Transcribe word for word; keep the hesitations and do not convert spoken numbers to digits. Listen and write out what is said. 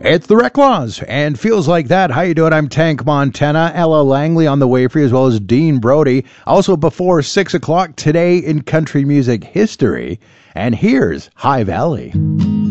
It's the Rec Laws and Feels Like That. How you doing? I'm Tank Montana. Ella Langley on the way for you, as well as Dean Brody. Also before six o'clock today in country music history. And here's High Valley.